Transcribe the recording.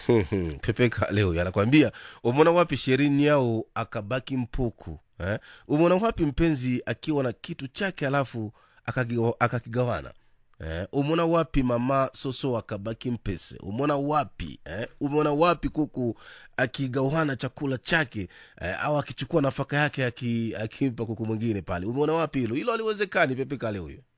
Pepe Kale huyo anakwambia umeona wapi sherini yao akabaki mpuku umeona wapi mpenzi akiwa na kitu chake alafu akakigawana umeona wapi mama soso akabaki mpese umeona wapi umeona wapi kuku akigawana chakula chake au akichukua nafaka yake akimpa kuku mwingine pale umeona wapi hilo aliwezekani Pepe Kale huyo